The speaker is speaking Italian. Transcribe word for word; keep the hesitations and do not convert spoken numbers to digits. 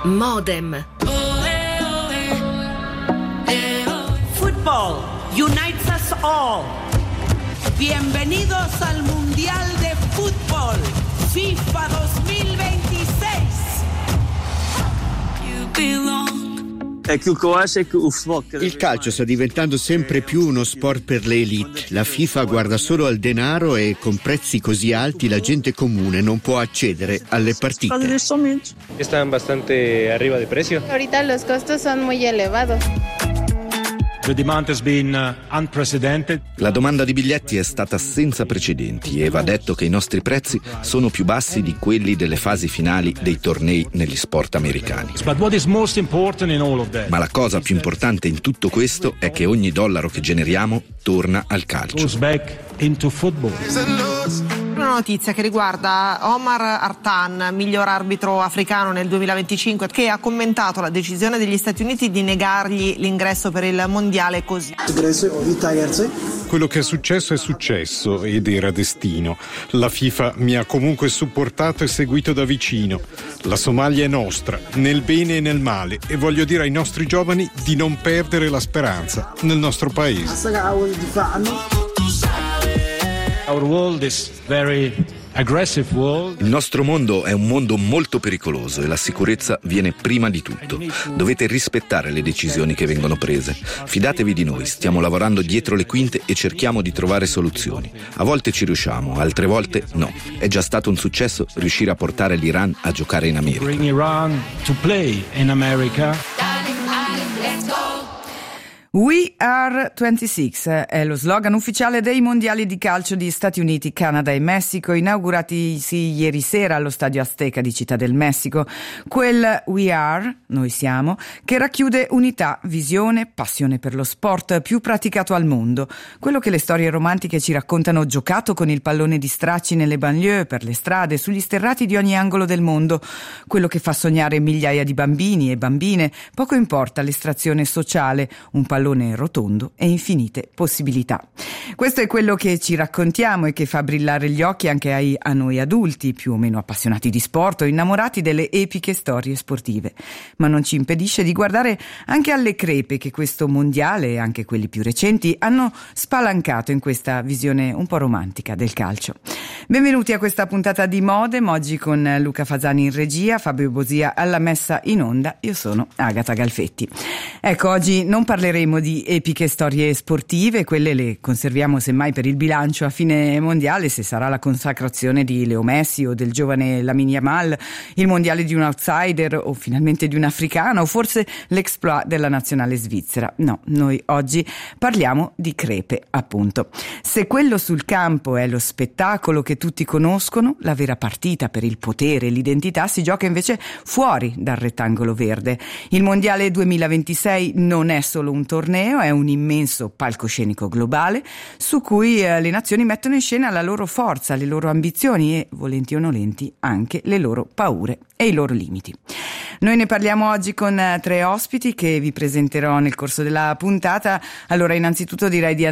Modem. Football unites us all. Bienvenidos al Mundial de Fútbol FIFA twenty twenty-six. Il calcio sta diventando sempre più uno sport per le elite. La FIFA guarda solo al denaro e con prezzi così alti la gente comune non può accedere alle partite. Están bastante arriba de precio. Ahorita los costos son muy elevados. The demand has been unprecedented. La domanda di biglietti è stata senza precedenti e va detto che i nostri prezzi sono più bassi di quelli delle fasi finali dei tornei negli sport americani. But what is most important in all of that? Ma la cosa più importante in tutto questo è che ogni dollaro che generiamo torna al calcio. Goes back into football. Una notizia che riguarda Omar Artan, miglior arbitro africano nel duemilaventicinque, che ha commentato la decisione degli Stati Uniti di negargli l'ingresso per il mondiale così. Quello che è successo è successo ed era destino. La FIFA mi ha comunque supportato e seguito da vicino. La Somalia è nostra, nel bene e nel male, e voglio dire ai nostri giovani di non perdere la speranza nel nostro paese. Our world is very aggressive world. Il nostro mondo è un mondo molto pericoloso e la sicurezza viene prima di tutto. Dovete rispettare le decisioni che vengono prese. Fidatevi di noi, stiamo lavorando dietro le quinte e cerchiamo di trovare soluzioni. A volte ci riusciamo, altre volte no. È già stato un successo riuscire a portare l'Iran a giocare in America. Bring Iran to play in America. We are twenty-six è lo slogan ufficiale dei mondiali di calcio di Stati Uniti, Canada e Messico, inauguratisi ieri sera allo Stadio Azteca di Città del Messico. Quel We are, noi siamo, che racchiude unità, visione, passione per lo sport più praticato al mondo. Quello che le storie romantiche ci raccontano giocato con il pallone di stracci nelle banlieue, per le strade, sugli sterrati di ogni angolo del mondo. Quello che fa sognare migliaia di bambini e bambine, poco importa l'estrazione sociale, un pallone rotondo e infinite possibilità. Questo è quello che ci raccontiamo e che fa brillare gli occhi anche ai, a noi adulti, più o meno appassionati di sport o innamorati delle epiche storie sportive. Ma non ci impedisce di guardare anche alle crepe che questo mondiale e anche quelli più recenti hanno spalancato in questa visione un po' romantica del calcio. Benvenuti a questa puntata di Modem, oggi con Luca Fasani in regia, Fabio Bosia alla messa in onda, io sono Agata Galfetti. Ecco, oggi non parleremo di epiche storie sportive, quelle le conserviamo semmai per il bilancio a fine mondiale, se sarà la consacrazione di Leo Messi o del giovane Lamine Yamal, il mondiale di un outsider o finalmente di un africano o forse l'exploit della nazionale svizzera. No, noi oggi parliamo di crepe, appunto. Se quello sul campo è lo spettacolo che tutti conoscono, la vera partita per il potere e l'identità si gioca invece fuori dal rettangolo verde. Il mondiale duemilaventisei non è solo un torneo, è un immenso palcoscenico globale su cui eh, le nazioni mettono in scena la loro forza, le loro ambizioni e, volenti o nolenti, anche le loro paure e i loro limiti. Noi ne parliamo oggi con eh, tre ospiti che vi presenterò nel corso della puntata. Allora, innanzitutto direi di